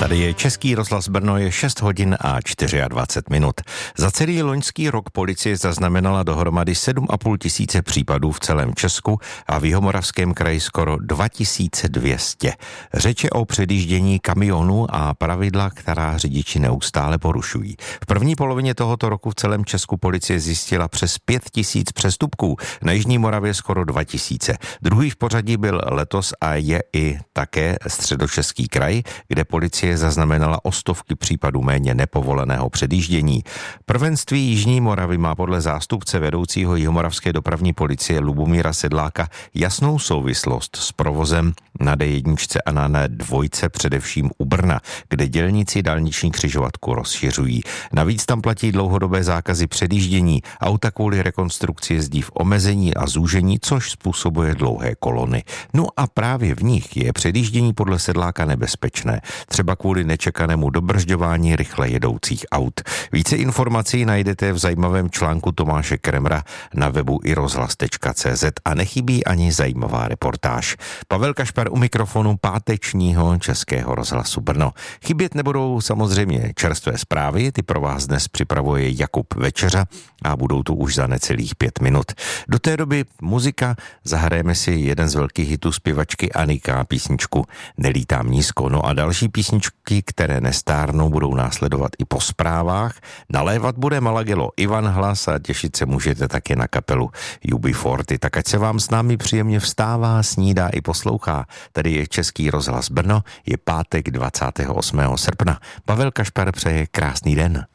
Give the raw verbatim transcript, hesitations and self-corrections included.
Tady je Český rozhlas Brno, je šest hodin a dvacet čtyři minut. Za celý loňský rok policie zaznamenala dohromady sedm a půl tisíce případů v celém Česku a v Jihomoravském kraji skoro dva tisíce dvě stě. Řeč je o předjíždění kamionů a pravidla, která řidiči neustále porušují. V první polovině tohoto roku v celém Česku policie zjistila přes pět tisíc přestupků, na Jižní Moravě skoro dva tisíce. Druhý v pořadí byl letos a je i také Středočeský kraj, kde policie zaznamenala o stovky případů méně nepovoleného předjíždění. Prvenství Jižní Moravy má podle zástupce vedoucího Jihomoravské dopravní policie Lubomíra Sedláka jasnou souvislost s provozem na D jedna a na D dva, především u Brna, kde dělníci dálniční křižovatku rozšiřují. Navíc tam platí dlouhodobé zákazy předjíždění. Auta kvůli rekonstrukci jezdí v omezení a zúžení, což způsobuje dlouhé kolony. No a právě v nich je předjíždění podle Sedláka nebezpečné, třeba kvůli nečekanému dobržďování rychle jedoucích aut. Více informací najdete v zajímavém článku Tomáše Kremra na webu i rozhlas tečka cé zet a nechybí ani zajímavá reportáž. Pavel Kašpar u mikrofonu pátečního Českého rozhlasu Brno. Chybět nebudou samozřejmě čerstvé zprávy, ty pro vás dnes připravuje Jakub Večeřa a budou tu už za necelých pět minut. Do té doby muzika, zahrajeme si jeden z velkých hitů zpěvačky Anika, písničku Nelítám nízko. No a další písničky, které nestárnou, budou následovat i po zprávách. Nalévat bude Malagelo Ivan Hlas a těšit se můžete také na kapelu U B čtyřicet. Tak ať se vám s námi příjemně vstává, snídá i poslouchá. Tady je Český rozhlas Brno, je pátek dvacátého osmého srpna. Pavel Kašpar přeje krásný den.